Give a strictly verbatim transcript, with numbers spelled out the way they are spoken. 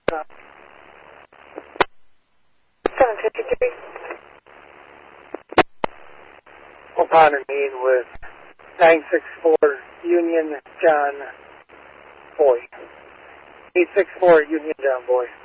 Uh, seven fifty-three. Upon a meet with nine six four Union John Boy. eight six four Union John Boy.